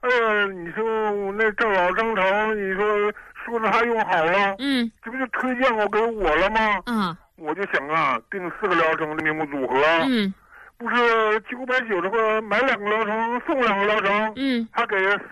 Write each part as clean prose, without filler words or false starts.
你说我那郑老郑成，你说他用好了，这不就推荐我给我了吗？我就想订4个疗程的名目组合，不是990块买2个疗程送2个疗程，还给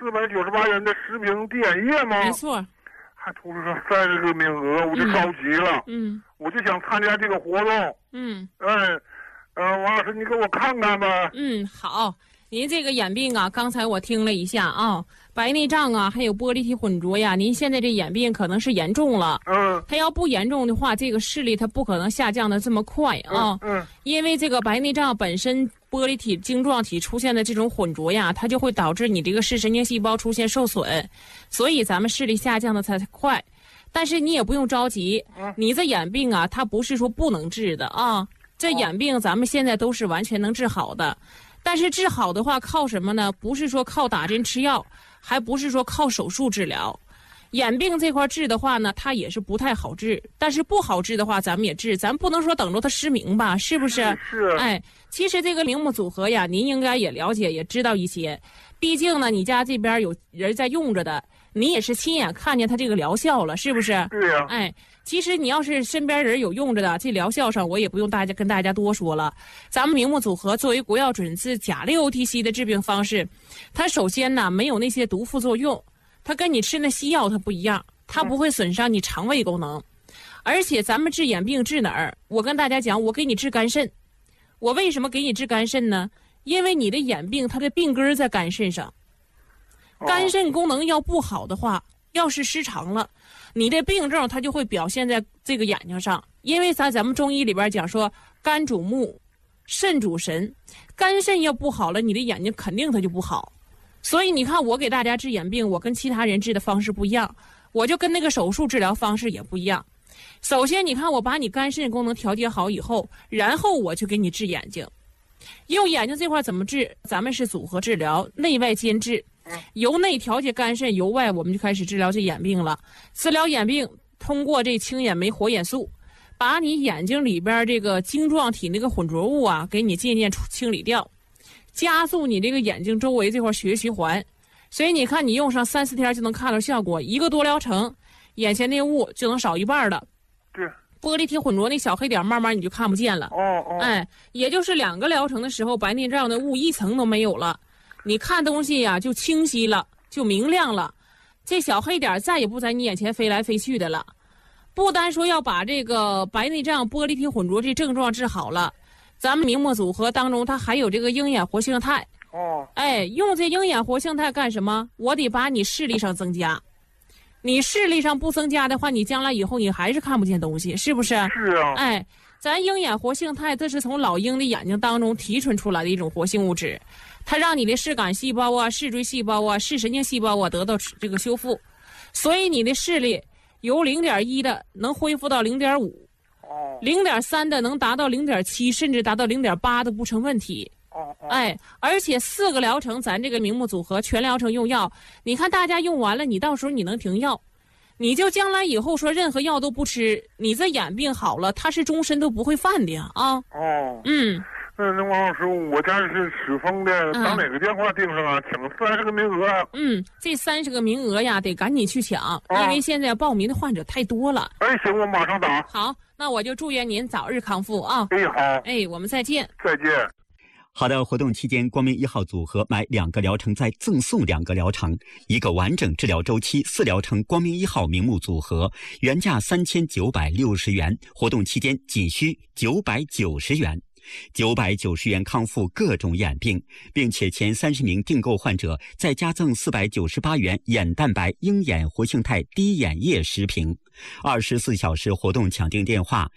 498元的10瓶滴眼液吗？ 没错， 还图了30个名额，我就着急了，我就想参加这个活动，王老师，你给我看看吧。 好，您这个眼病啊，刚才我听了一下啊，白内障啊，还有玻璃体混浊呀，您现在这眼病可能是严重了。它要不严重的话，这个视力它不可能下降的这么快啊。因为这个白内障本身玻璃体晶状体出现的这种混浊呀，它就会导致你这个视神经细胞出现受损，所以咱们视力下降的才快。但是你也不用着急，你这眼病啊，它不是说不能治的啊。这眼病咱们现在都是完全能治好的，但是治好的话靠什么呢？不是说靠打针吃药，还不是说靠手术治疗。眼病这块治的话呢，它也是不太好治，但是不好治的话咱们也治，咱不能说等着它失明吧，是不是？ 是。 其实这个明目组合呀，您应该也了解也知道一些，毕竟呢你家这边有人在用着的，你也是亲眼看见它这个疗效了，是不是？ 对呀。 其实你要是身边人有用着的，这疗效上我也不用跟大家多说了。咱们明目组合作为国药准字钾类 OTC 的治病方式，它首先呢没有那些毒副作用，它跟你吃那西药它不一样，它不会损伤你肠胃功能。而且咱们治眼病治哪儿？我跟大家讲，我给你治肝肾。我为什么给你治肝肾呢？因为你的眼病它的病根在肝肾上，肝肾功能要不好的话，要是失常了，你的病症它就会表现在这个眼睛上。因为咱们中医里边讲说，肝主目，肾主神，肝肾要不好了，你的眼睛肯定它就不好。所以你看我给大家治眼病，我跟其他人治的方式不一样，我就跟那个手术治疗方式也不一样。首先你看我把你肝肾功能调节好以后，然后我去给你治眼睛。用眼睛这块怎么治？咱们是组合治疗，内外兼治。由内调节肝肾，由外我们就开始治疗这眼病了。治疗眼病通过这清眼酶活眼素，把你眼睛里边这个晶状体那个混浊物啊给你渐渐清理掉，加速你这个眼睛周围这块血液循环。所以你看你用上3、4天就能看到效果，1个多疗程眼前那雾就能少一半了。 对， 玻璃体混浊那小黑点慢慢你就看不见了。也就是2个疗程的时候，白内障的雾1层都没有了，你看东西呀就清晰了，就明亮了，这小黑点再也不在你眼前飞来飞去的了。不单说要把这个白内障玻璃体混浊这症状治好了，咱们明目组合当中它还有这个鹰眼活性肽。用这鹰眼活性肽干什么？我得把你视力上增加，你视力上不增加的话，你将来以后你还是看不见东西，是不是？ 是啊。 咱鹰眼活性肽这是从老鹰的眼睛当中提纯出来的一种活性物质，它让你的视感细胞啊、视锥细胞啊、视神经细胞啊得到这个修复，所以你的视力由0.1的能恢复到0.5，0.3的能达到0.7，甚至达到0.8都不成问题。而且4个疗程，咱这个明目组合全疗程用药，你看大家用完了，你到时候你能停药，你就将来以后说任何药都不吃，你这眼病好了，它是终身都不会犯的啊。 那王老师，我家是赤峰的，打哪个电话订上啊？抢30个名额。这30个名额呀，得赶紧去抢，因为现在报名的患者太多了。 行，我马上打。 好，那我就祝愿您早日康复啊。 好。 我们再见。 再见。 好的，活动期间，光明1号组合买2个疗程再赠送2个疗程，1个完整治疗周期4疗程光明1号明目组合，原价3960元，活动期间仅需990元。990元康复各种眼病，并且前30名订购患者再加赠498元眼蛋白鹰眼活性肽滴眼液10瓶。24小时活动抢订电话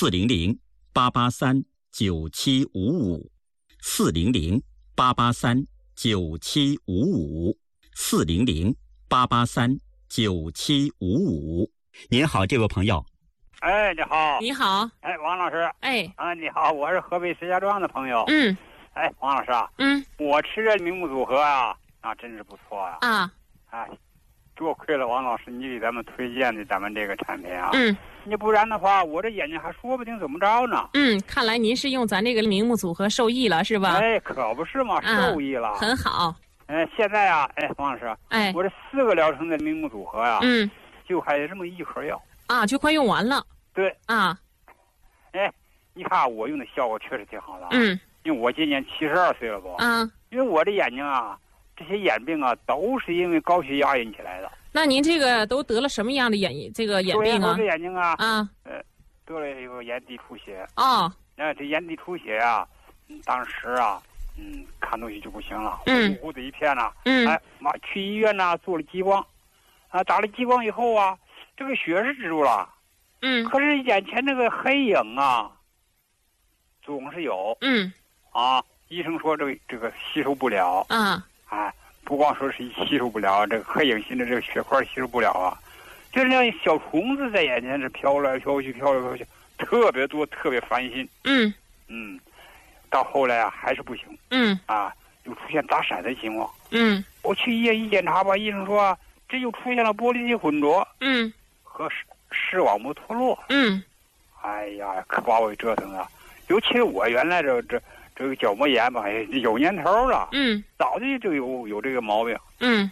400-883-9755，400-883-9755。您好，这位朋友。 你好。 你好。 王老师。你好，我是河北石家庄的朋友。王老师啊。我吃这明目组合啊，那真是不错啊。多亏了王老师你给咱们推荐的咱们这个产品啊。你不然的话，我这眼睛还说不定怎么着呢。 看来您是用咱这个明目组合受益了，是吧？ 可不是嘛，受益了。 很好。 现在啊，黄老师，我这4个疗程的明目组合啊，就还有这么1盒药啊，就快用完了。 对啊， 你看我用的效果确实挺好的。因为我今年72岁了不？因为我的眼睛啊，这些眼病啊，都是因为高血压引起来的。 那您这个都得了什么样的眼病啊？ 我这眼睛啊，得了一个眼底出血。这眼底出血啊，当时啊，看东西就不行了，糊糊的一片了。去医院呢做了激光，打了激光以后啊，这个血是止住了。可是眼前那个黑影啊，总是有。医生说这个吸收不了。不光说是吸收不了，这个黑影型的这个血块吸收不了啊，就是像小虫子在眼前是飘来飘去，飘来飘去，特别多，特别烦心。到后来啊，还是不行。又出现打闪的情况。我去医院一检查吧，医生说这又出现了玻璃体混浊。和视网膜脱落。哎呀，可把我给折腾了。尤其是我原来这个角膜炎吧，有年头了。早就有这个毛病。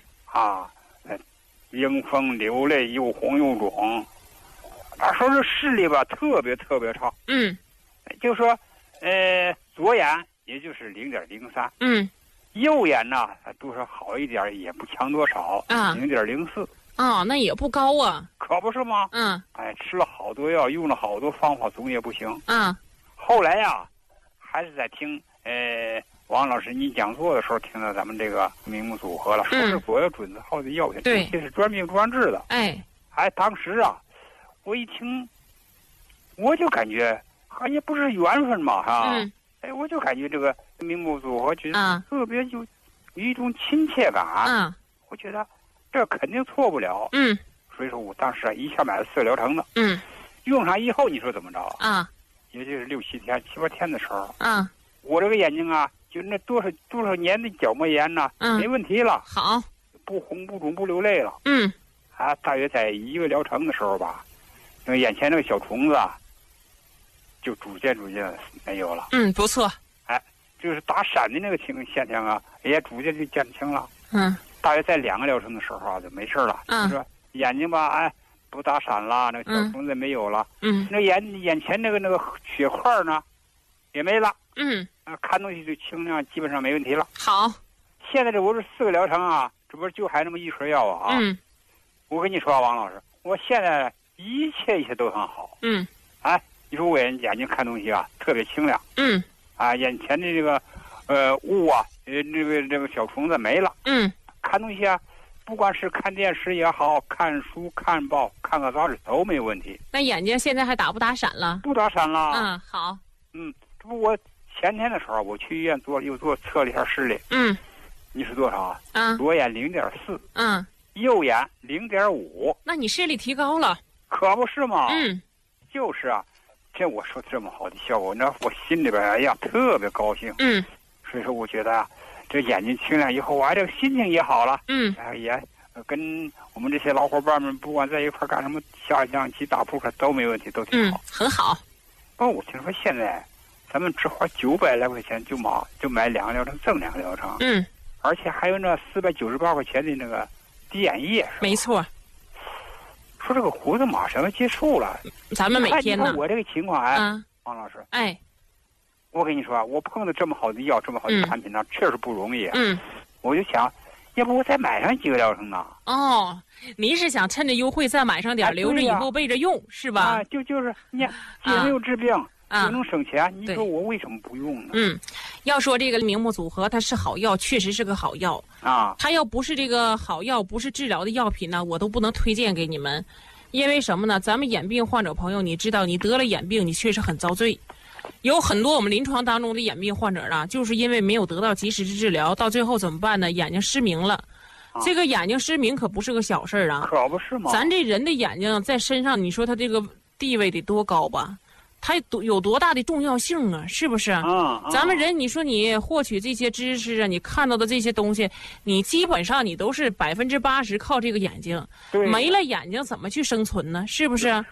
迎风流泪，又红又肿。说是视力吧，特别特别差。就说左眼也就是0.03。右眼呢，多少好一点，也不强多少。0.04。 那也不高啊。 可不是吗？吃了好多药，用了好多方法，总也不行。后来呀，还是在听王老师你讲座的时候，听到咱们这个明目组合了，说是左右准字号的药品， 对， 这是专病专治的。当时啊，我一听，我就感觉好像不是缘分嘛，我就感觉这个明目组合觉得特别有一种亲切感。我觉得这肯定错不了。所以说我当时一下买了4个疗程的。用上以后，你说怎么着也就是6、7天、7、8天的时候。我这个眼睛啊，就那多少年的角膜炎呢，没问题了。 好， 不红不肿不流泪了。大约在1个疗程的时候吧，那个眼前那个小虫子啊，就逐渐没有了。 不错。 就是打闪的那个现象啊，也逐渐就减轻了。大约在2个疗程的时候啊，就没事了。就说眼睛吧，不打闪了，那个小虫子没有了。那眼前那个血块呢，也没了。看东西就清亮，基本上没问题了。 好， 现在这不是4个疗程啊，这不是就还那么1盒药啊。我跟你说啊，王老师，我现在一切都很好。你说我眼睛看东西啊，特别清亮。眼前的这个雾啊，这个小虫子没了。看东西啊，不管是看电视也好，看书、看报、看个杂志都没有问题。 那眼睛现在还打不打闪了？ 不打闪了。 好。 这不我前天的时候我去医院又测了一下视力。你是多少啊？左眼0.4。右眼0.5。 那你视力提高了。 可不是嘛。就是啊，这我说这么好的效果，那我心里边特别高兴。所以说我觉得啊，这眼睛清亮以后，这个心情也好了。也跟我们这些老伙伴们，不管在一块干什么，下象棋、打扑克都没问题，都挺好。 很好。 我听说现在咱们只花900来块钱就买2个疗程，赠2个疗程。而且还有那498块钱的那个滴眼液。 没错。 说这个活动马上要结束了， 咱们每天呢？ 你看我这个情况王老师。我跟你说啊，我碰到这么好的药，这么好的产品呢，确实不容易。我就想，要不我再买上几个疗程呢？ 您是想趁着优惠再买上点，留着以后备着用，是吧？ 就是你既能又治病，又能省钱，你说我为什么不用呢？ 要说这个明目组合，它是好药，确实是个好药它要不是这个好药，不是治疗的药品呢，我都不能推荐给你们。因为什么呢？咱们眼病患者朋友，你知道，你得了眼病，你确实很遭罪。有很多我们临床当中的眼病患者呢，就是因为没有得到及时的治疗，到最后怎么办呢？眼睛失明了。这个眼睛失明可不是个小事儿啊！ 可不是吗？ 咱这人的眼睛在身上，你说他这个地位得多高吧？它有多大的重要性啊？是不是？咱们人，你说你获取这些知识啊，你看到的这些东西，你基本上你都是80%靠这个眼睛。没了眼睛怎么去生存呢？是不是？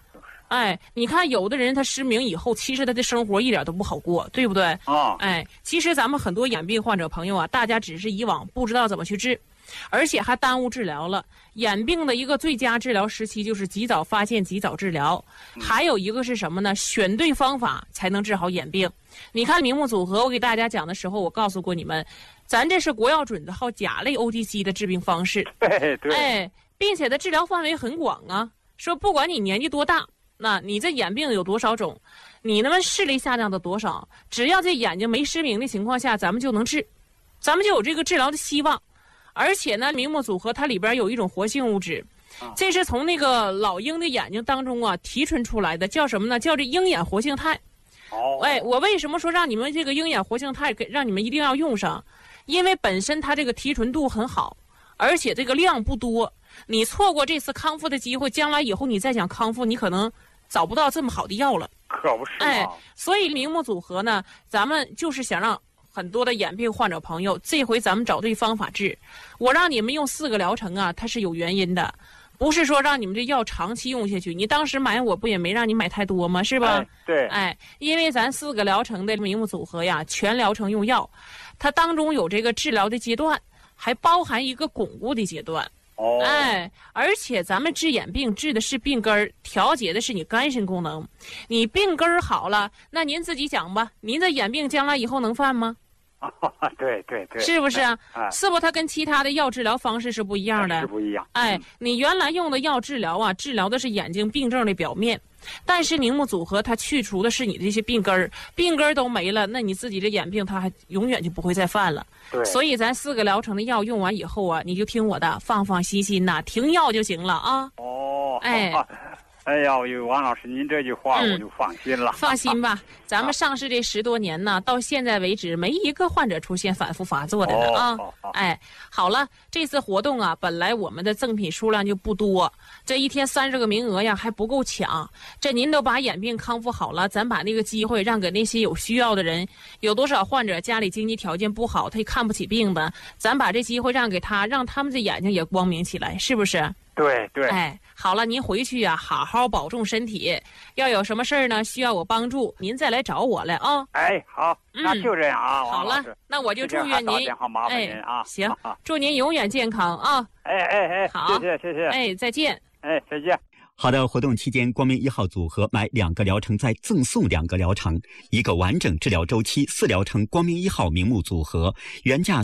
哎，你看有的人他失明以后，其实他的生活一点都不好过，对不对？哎，其实咱们很多眼病患者朋友啊，大家只是以往不知道怎么去治，而且还耽误治疗了。眼病的一个最佳治疗时期就是及早发现、及早治疗。还有一个是什么呢？选对方法才能治好眼病。你看明目组合，我给大家讲的时候，我告诉过你们，咱这是国药准字号甲类 OTC 的治病方式。 对。 哎，并且它治疗范围很广啊，说不管你年纪多大。那你这眼病有多少种，你那么视力下降的多少，只要这眼睛没失明的情况下，咱们就能治，咱们就有这个治疗的希望。而且呢，明目组合它里边有一种活性物质，这是从那个老鹰的眼睛当中啊提纯出来的，叫什么呢？叫这鹰眼活性肽。哎，我为什么说让你们这个鹰眼活性肽让你们一定要用上？因为本身它这个提纯度很好，而且这个量不多，你错过这次康复的机会，将来以后你再想康复，你可能找不到这么好的药了。 可不是吗？ 哎，所以明目组合呢，咱们就是想让很多的眼病患者朋友，这回咱们找对方法治。我让你们用4个疗程啊，它是有原因的，不是说让你们这药长期用下去。你当时买我不也没让你买太多吗？是吧？ 对。 哎，因为咱4个疗程的明目组合呀，全疗程用药，它当中有这个治疗的阶段，还包含一个巩固的阶段。哎，而且咱们治眼病治的是病根儿，调节的是你肝肾功能。你病根儿好了，那您自己讲吧，您的眼病将来以后能犯吗？ 对， 是不是啊？是不？它跟其他的药治疗方式是不一样的， 是不一样。 哎，你原来用的药治疗啊，治疗的是眼睛病症的表面，但是明目组合它去除的是你的这些病根儿，病根儿都没了，那你自己的眼病它还永远就不会再犯了。 对， 所以咱4个疗程的药用完以后啊，你就听我的，放心呐，停药就行了啊。 哎呀，有王老师您这句话我就放心了。 放心吧，咱们上市这10多年呢，到现在为止没一个患者出现反复发作的呢啊。哎，好了，这次活动啊，本来我们的赠品数量就不多，这一天30个名额呀还不够抢。这您都把眼病康复好了，咱把那个机会让给那些有需要的人。有多少患者家里经济条件不好，他也看不起病的，咱把这机会让给他，让他们的眼睛也光明起来，是不是？ 对。 哎，好了，您回去啊，好好保重身体。要有什么事儿呢，需要我帮助，您再来找我来啊。 哎，好，那就这样啊。 好了，那我就祝愿您，行，祝您永远健康啊。 哎， 好， 谢谢。 哎，再见。 哎，再见。 好的，活动期间，光明1号组合买2个疗程再赠送2个疗程，一个完整治疗周期4疗程光明1号明目组合，原价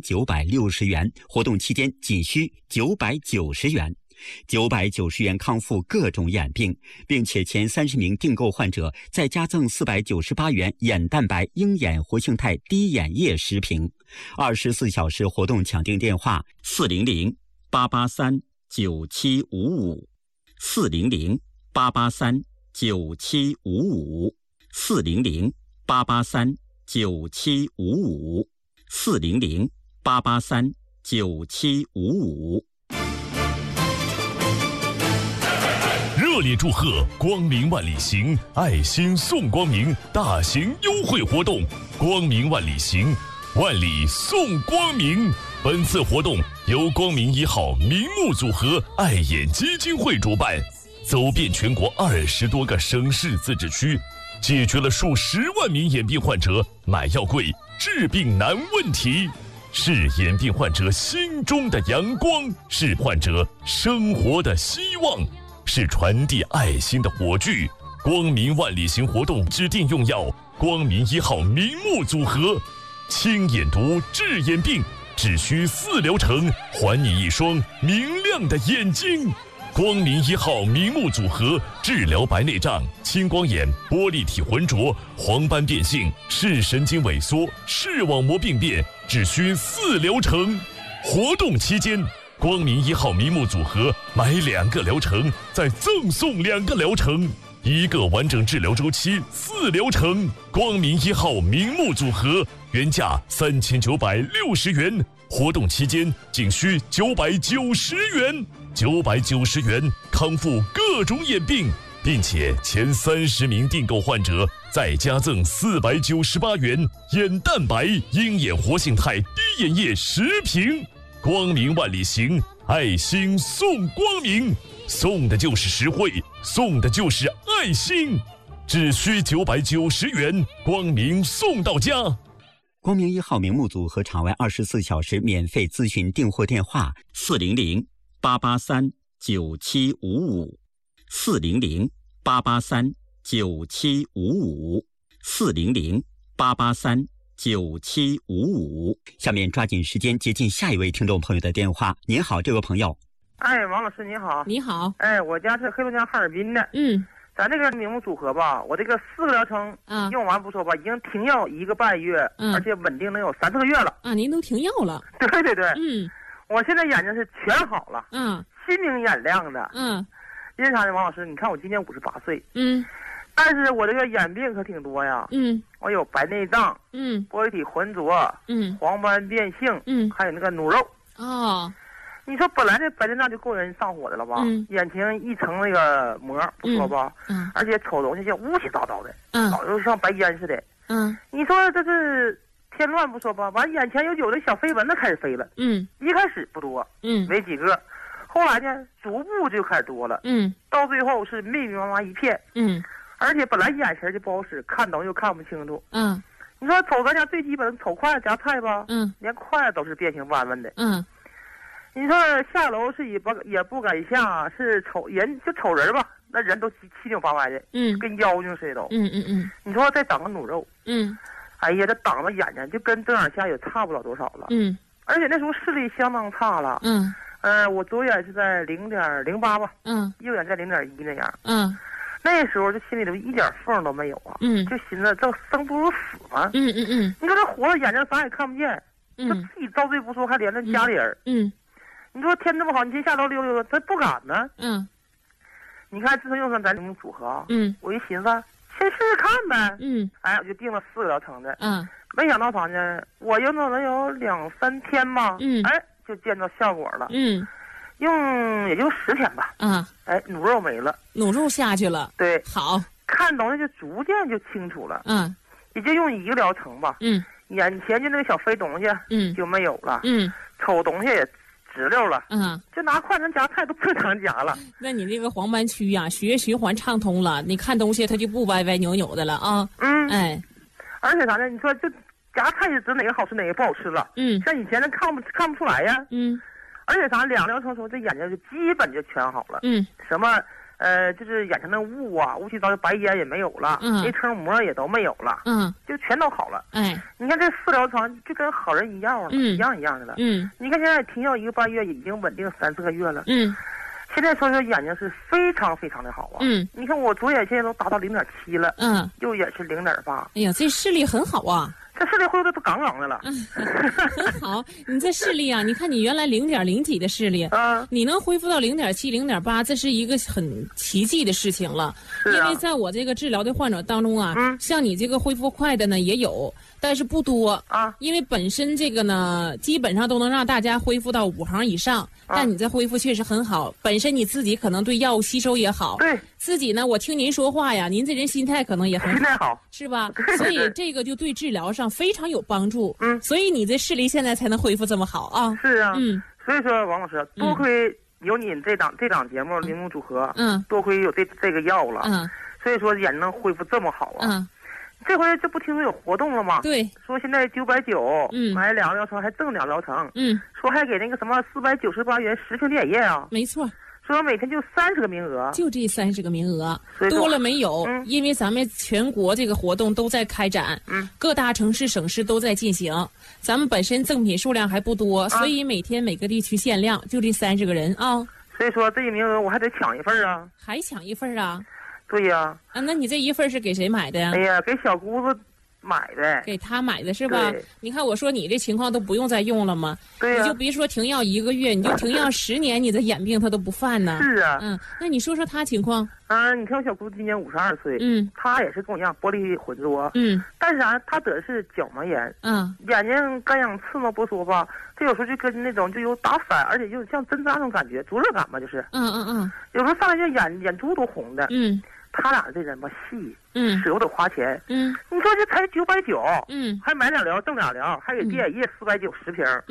3960元，活动期间仅需990元。990元康复各种眼病，并且前30名订购患者再加赠498元眼蛋白鹰眼活性肽滴眼液10瓶。24小时活动抢订电话400-883-9755 400-883-9755 400-883-9755 400-883-9755。 热烈祝贺光明万里行爱心送光明大型优惠活动，光明万里行，万里送光明。本次活动由光明1号明目组合爱眼基金会主办，走遍全国20多个省市自治区，解决了数10万名眼病患者买药贵、治病难问题，是眼病患者心中的阳光，是患者生活的希望，是传递爱心的火炬。光明万里行活动指定用药光明1号明目组合，清眼毒治眼病，只需4疗程，还你一双明亮的眼睛。光明1号明目组合治疗白内障、青光眼、玻璃体浑浊、黄斑变性、视神经萎缩、视网膜病变，只需4疗程。活动期间，光明1号明目组合买2个疗程再赠送2个疗程，一个完整治疗周期4疗程。光明1号明目组合原价3960元，活动期间仅需990元，990元康复各种眼病，并且前30名订购患者再加赠498元眼蛋白鹰眼活性肽滴眼液10瓶。 光明万里行，爱心送光明，送的就是实惠，送的就是爱心，只需990元，光明送到家。 光明1号名目组和场外24小时免费咨询订货电话400-883-9755 400-883-9755 400-883-9755。下面抓紧时间接近下一位听众朋友的电话。您好，这位朋友。 哎，王老师你好。 你好。 哎，我家是黑龙江哈尔滨的。咱这个名目组合吧，我这个4个疗程用完不说吧，已经停药1个半月，而且稳定能有3、4个月了。 您都停药了？ 对对对。我现在眼睛是全好了。心明眼亮的。因为啥呢，王老师？你看我今年58岁。但是我这个眼病可挺多呀。我有白内障。玻璃体浑浊。黄斑变性。还有那个脓肉。你说本来这白内障就够人上火的了吧？眼前一层那个膜不说吧，而且瞅东西就乌七八糟的，老就像白烟似的。你说这是添乱不说吧，完眼前有的小飞蚊子开始飞了。一开始不多，没几个，后来呢逐步就开始多了。到最后是密密麻麻一片。而且本来眼神就不好使，看东西又看不清楚。你说瞅咱家最基本的瞅筷子夹菜吧，连筷子都是变形弯弯的。你说下楼是也不敢下，是瞅人就瞅人吧，那人都七扭八歪的，跟妖精似的都。你说再长个脓肉，哎呀，这挡着眼睛就跟正眼下也差不了多少了。而且那时候视力相当差了。我左眼是在0.08吧，右眼在0.1那样。那时候就心里头一点缝都没有啊，就寻思这生不如死嘛。你说这活着眼睛啥也看不见，就自己遭罪不说，还连着家里人。你说天这么好，你先下楼溜溜，他不敢呢。你看自从用上咱这种组合啊，我一寻思，先试试看呗。哎，我就定了4个疗程的。没想到啥呢？我用了能有2、3天吧。哎，就见到效果了。用也就10天吧。哎，脓肉没了， 脓肉下去了。 对， 好， 看东西就逐渐就清楚了。也就用1个疗程吧。眼前就那个小飞东西，就没有了。瞅东西也直溜了。就拿筷子夹菜都正常夹了。 那你这个黄斑区呀，血液循环畅通了，你看东西它就不歪歪扭扭的了啊。哎， 而且啥呢？你说这夹菜就知哪个好吃哪个不好吃了。像以前那看不出来呀。而且啥，2疗程时候这眼睛就基本就全好了。什么就是眼前的雾啊，乌七八糟白烟也没有了，那层膜也都没有了。就全都好了。你看这4疗程就跟好人一样了，一样的了。你看现在停药1个半月，已经稳定3、4个月了。现在说眼睛是非常非常的好啊。你看我左眼现在都达到0.7了。右眼是0.8。 哎呀，这视力很好啊。 这视力恢复都杠杠的了。 很好，你这视力啊，你看你原来0.0几的视力，你能恢复到0.7、0.8，这是一个很奇迹的事情了。因为在我这个治疗的患者当中啊，像你这个恢复快的呢也有，但是不多啊。因为本身这个呢，基本上都能让大家恢复到5行以上，但你这恢复确实很好。本身你自己可能对药物吸收也好， 对自己呢，我听您说话呀，您这人心态可能也很好， 心态好， 是吧？所以这个就对治疗上非常有帮助。所以你这视力现在才能恢复这么好啊。 是啊。所以说王老师，多亏有你这档节目名目组合，多亏有这个药了。所以说眼能恢复这么好啊。这回这不听说有活动了吗？ 对， 说现在990，买2个疗程还赠2疗程。说还给那个什么498元10瓶电液啊。 没错。 说每天就30个名额， 就这30个名额，多了没有。因为咱们全国这个活动都在开展，各大城市省市都在进行。咱们本身赠品数量还不多，所以每天每个地区限量，就这30个人啊。 所以说这一名额我还得抢一份啊。 还抢一份啊？ 对呀。 那你这一份是给谁买的呀？ 哎呀，给小姑子买的。 给他买的是吧？你看我说你这情况都不用再用了吗？ 对呀。 你就别说停药1个月，你就停药10年，你的眼病他都不犯呢。 是啊。 那你说说他情况？ 你看我小姑子今年52岁，她也是跟我一样玻璃浑浊，但是啥，她得的是角膜炎，眼睛干痒刺挠不说吧，这有时候就跟那种就有打反，而且就像针扎那种感觉，灼热感吧，就是，有时候上来就眼珠都红的，他俩这人吧细，舍不得花钱，你说这才990，还买2疗赠2疗，还给电液490 10瓶，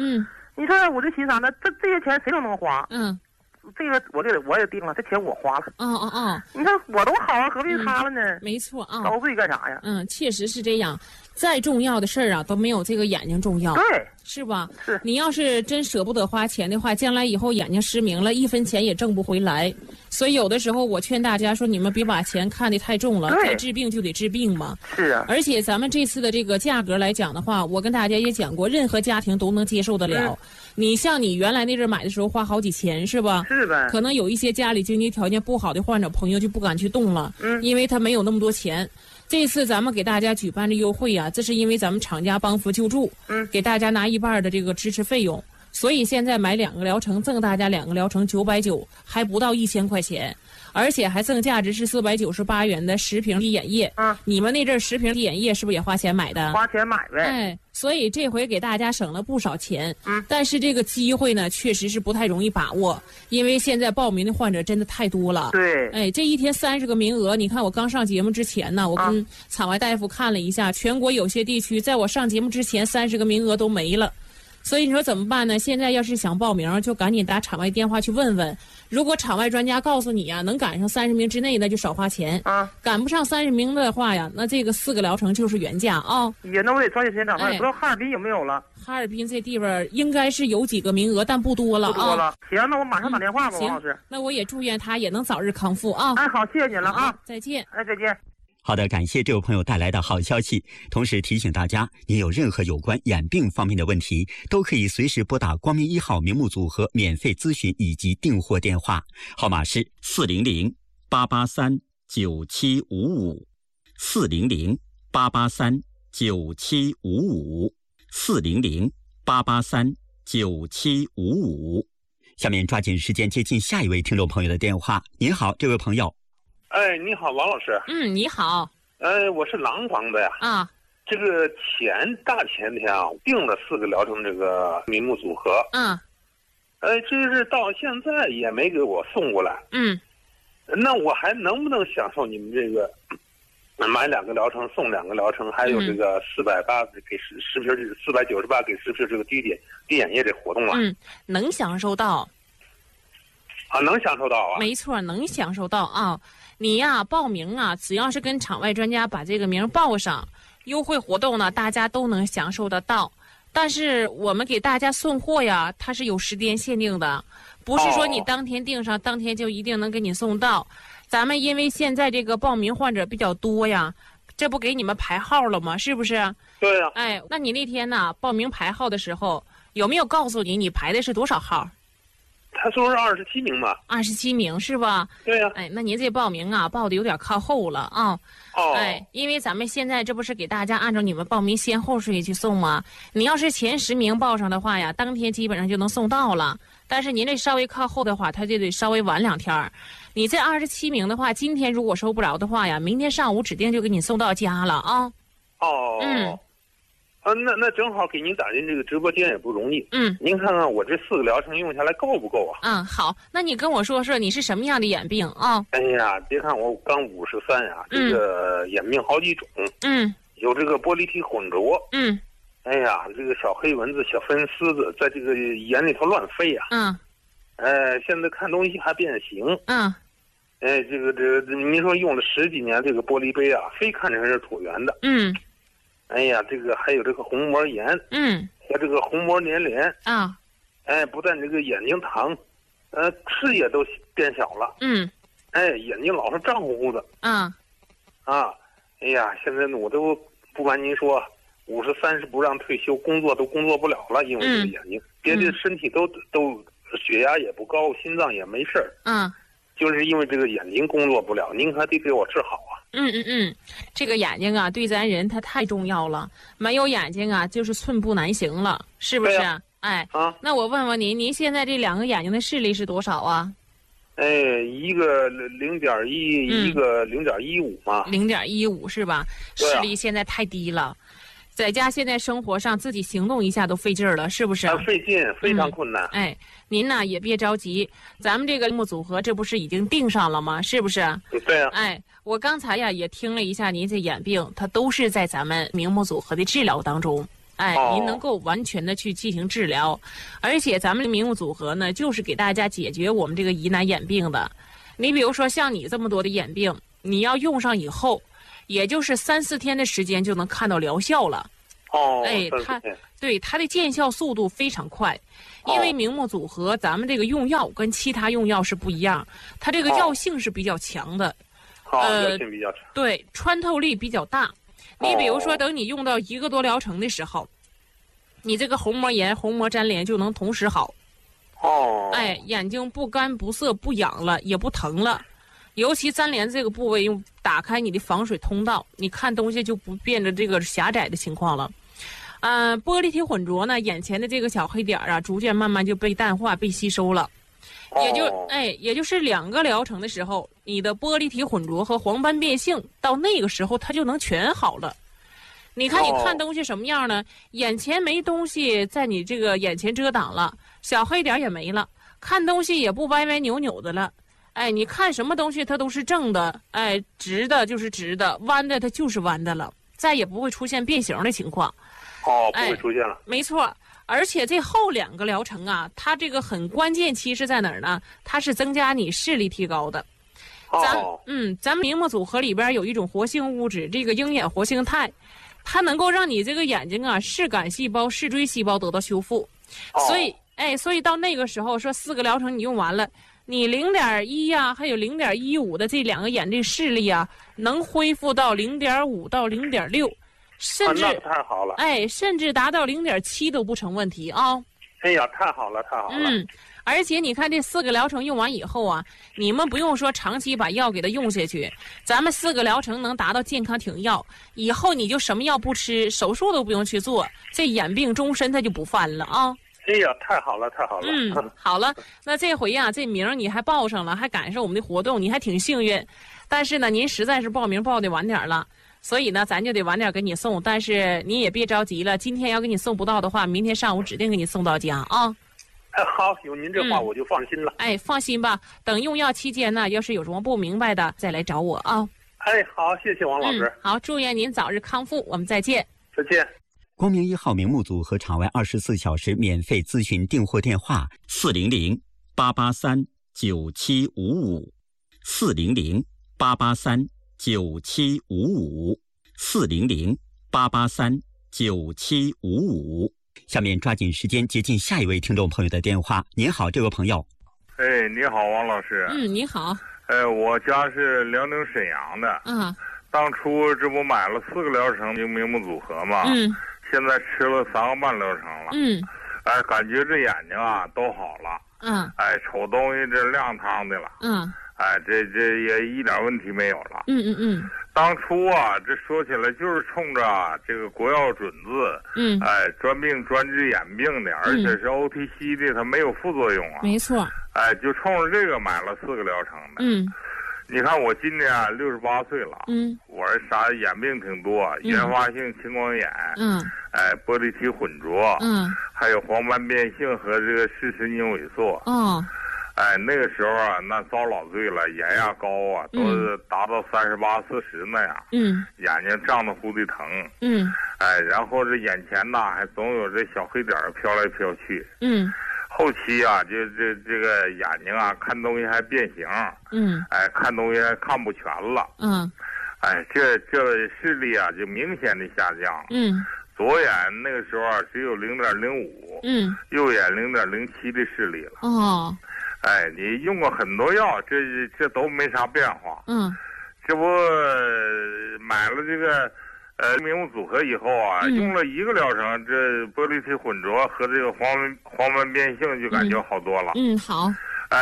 你说我这寻思啥呢？这些钱谁都能花。这个我也定了，这钱我花了。你看我都好啊，何必他了呢？ 没错啊， 遭罪干啥呀？ 确实是这样。再重要的事儿啊，都没有这个眼睛重要。 对， 是吧？ 是。 你要是真舍不得花钱的话，将来以后眼睛失明了，1分钱也挣不回来。所以有的时候我劝大家说，你们别把钱看得太重了，该治病就得治病嘛。 是啊。 而且咱们这次的这个价格来讲的话，我跟大家也讲过，任何家庭都能接受得了。你像你原来那阵买的时候花好几千，是吧？ 是呗。 可能有一些家里经济条件不好的患者朋友就不敢去动了，因为他没有那么多钱。这次咱们给大家举办这优惠啊，这是因为咱们厂家帮扶救助，给大家拿1半的这个支持费用，所以现在买2个疗程赠大家2个疗程990，还不到1000块钱，而且还赠价值是498元的10瓶滴眼液。你们那阵10瓶滴眼液是不是也花钱买的？ 花钱买呗。 所以这回给大家省了不少钱。但是这个机会呢，确实是不太容易把握，因为现在报名的患者真的太多了。 对。 这一天30个名额，你看我刚上节目之前呢，我跟场外大夫看了一下，全国有些地区在我上节目之前30个名额都没了。所以你说怎么办呢？现在要是想报名，就赶紧打场外电话去问问。如果场外专家告诉你啊，能赶上30名之内，那就少花钱。赶不上30名的话呀，那这个4个疗程就是原价啊。 也那我得抓紧时间找不知道哈尔滨有没有了？ 哈尔滨这地方应该是有几个名额，但不多了啊。 不多了。行，那我马上打电话吧，王老师。 那我也祝愿他也能早日康复啊。 好，谢谢你了啊。 再见。 再见。 好的，感谢这位朋友带来的好消息。同时提醒大家，您有任何有关眼病方面的问题，都可以随时拨打光明1号名目组合免费咨询以及订货电话，号码是400-883-9755 400-883-9755 400-883-9755。下面抓紧时间接进下一位听众朋友的电话。您好，这位朋友。 你好，王老师。 你好。 我是廊坊的呀。这个大前天啊，订了4个疗程这个名目组合。这是到现在也没给我送过来。那我还能不能享受你们这个买2个疗程送2个疗程，还有这个480给10瓶498给10瓶这个滴眼液这活动啊？ 能享受到。 能享受到啊？ 没错，能享受到啊。你呀，报名啊，只要是跟场外专家把这个名报上，优惠活动呢，大家都能享受得到。但是我们给大家送货呀，它是有时间限定的，不是说你当天订上，当天就一定能给你送到。咱们因为现在这个报名患者比较多呀，这不给你们排号了吗？是不是？ 对呀。 那你那天呢，报名排号的时候，有没有告诉你排的是多少号？ 他说是27名嘛 ，27名是吧？ 对呀。 那您这报名啊，报的有点靠后了啊。因为咱们现在这不是给大家按照你们报名先后顺序去送吗？你要是前10名报上的话呀，当天基本上就能送到了。但是您这稍微靠后的话，他就得稍微晚2天。你这27名的话，今天如果收不着的话呀，明天上午指定就给你送到家了啊。 那正好给您打进这个直播间也不容易。您看看我这4个疗程用下来够不够啊？ 好，那你跟我说说你是什么样的眼病啊？ 别看我刚53呀，这个眼病好几种。有这个玻璃体混浊。这个小黑蚊子、小粉丝子在这个眼里头乱飞呀。现在看东西还变形。这个您说用了10几年这个玻璃杯啊，非看成是椭圆的。这个还有这个虹膜炎。和这个虹膜粘连。不但这个眼睛疼，视野都变小了。眼睛老是胀乎乎的。现在我都不瞒您说，53是不让退休，工作都工作不了了，因为这个眼睛，别的身体都血压也不高，心脏也没事儿。就是因为这个眼睛工作不了，您还得给我治好啊。 这个眼睛啊，对咱人它太重要了，没有眼睛啊，就是寸步难行了，是不是？那我问问您，您现在这2个眼睛的视力是多少啊？ 一个0.1，一个0.15嘛。 0.15是吧？视力现在太低了。在家现在生活上自己行动一下都费劲儿了，是不是？ 费劲，非常困难。 您呢也别着急，咱们这个目组合这不是已经定上了吗？是不是？ 对呀。 我刚才呀也听了一下您这眼病，它都是在咱们明目组合的治疗当中。 您能够完全的去进行治疗。而且咱们的明目组合呢，就是给大家解决我们这个疑难眼病的。你比如说像你这么多的眼病，你要用上以后，也就是3、4天的时间就能看到疗效了。它的见效速度非常快，因为明目组合咱们这个用药跟其他用药是不一样，它这个药性是比较强的， 药性比较强， 对，穿透力比较大。你比如说，等你用到1个多疗程的时候，你这个虹膜炎、虹膜粘连就能同时好。眼睛不干不涩不痒了，也不疼了。尤其粘连这个部位，用打开你的防水通道，你看东西就不变得这个狭窄的情况了。玻璃体混浊呢，眼前的这个小黑点啊，逐渐慢慢就被淡化、被吸收了。也就是2个疗程的时候，你的玻璃体混浊和黄斑变性到那个时候它就能全好了。你看你看东西什么样呢？眼前没东西在你这个眼前遮挡了，小黑点也没了，看东西也不歪歪扭扭的了。你看什么东西它都是正的，直的就是直的，弯的它就是弯的了，再也不会出现变形的情况。 不会出现了。 没错。而且这后2个疗程啊，它这个很关键期是在哪儿呢？它是增加你视力提高的。咱们明目组合里边有一种活性物质，这个鹰眼活性肽，它能够让你这个眼睛啊视杆细胞、视锥细胞得到修复。所以到那个时候说4个疗程你用完了，你0.1呀，还有0.15的这2个眼这视力啊，能恢复到0.5到0.6。甚至太好了， 甚至达到0.7都不成问题啊！ 哎呀，太好了，太好了！ 而且你看这4个疗程用完以后啊，你们不用说长期把药给它用下去，咱们4个疗程能达到健康停药，以后你就什么药不吃，手术都不用去做，这眼病终身它就不犯了啊！ 哎呀，太好了，太好了！ 好了，那这回呀，这名你还报上了，还赶上我们的活动，你还挺幸运。但是呢，您实在是报名报的晚点了。所以呢，咱就得晚点给你送，但是你也别着急了。今天要给你送不到的话，明天上午指定给你送到家啊。 好，有您这话我就放心了。 放心吧。等用药期间呢，要是有什么不明白的，再来找我啊。 好，谢谢王老师。 好，祝愿您早日康复，我们再见。 再见。 光明1号明目组合场外24小时免费咨询订货电话400-883-9755，400-883-9755。下面抓紧时间接近下一位听众朋友的电话。您好，这位朋友。 你好，王老师。 你好。 我家是辽宁沈阳的。当初这不买了4个疗程明目组合嘛。现在吃了3个半疗程了。感觉这眼睛啊都好了。瞅东西这亮堂的了。这也一点问题没有了。当初啊，这说起来就是冲着这个国药准字，专病专治眼病的，而且是 OTC 的，它没有副作用啊。 没错。 就冲着这个买了4个疗程的。你看我今年68岁了。我是啥眼病挺多，原发性青光眼，玻璃体混浊，还有黄斑变性和这个视神经萎缩。那个时候啊，那遭老罪了，眼压高啊，都是达到38、40那样。眼睛胀得乎的疼。然后这眼前呐，还总有这小黑点飘来飘去。后期啊，就这个眼睛啊，看东西还变形。看东西还看不全了。这视力啊，就明显的下降。左眼那个时候啊，只有0.05。右眼0.07的视力了。你用过很多药，这都没啥变化。这不买了这个明目组合以后啊，用了1个疗程，这玻璃体混浊和这个黄斑变性就感觉好多了。 好。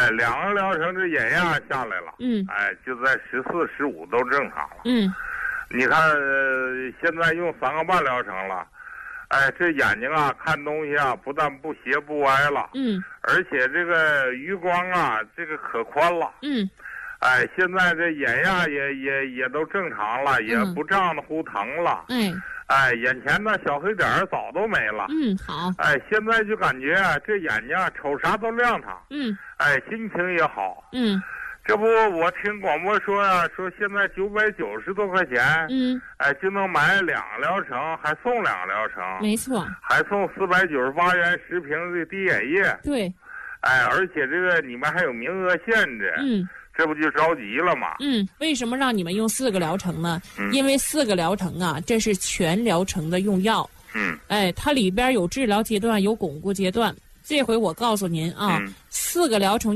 2个疗程，这眼压下来了。就在14、15都正常了。你看现在用3个半疗程了。这眼睛啊，看东西啊，不但不斜不歪了，而且这个余光啊，这个可宽了，现在这眼压也都正常了，也不胀得乎疼了，眼前的小黑点早都没了， 好， 现在就感觉这眼睛啊，瞅啥都亮堂，心情也好， 这不，我听广播说呀，说现在990多块钱，就能买2疗程，还送2疗程， 没错， 还送498元10瓶的滴眼液， 对， 而且这个你们还有名额限制，这不就着急了吗？ 为什么让你们用4个疗程呢？因为4个疗程啊，这是全疗程的用药，它里边有治疗阶段，有巩固阶段。这回我告诉您啊，4个疗程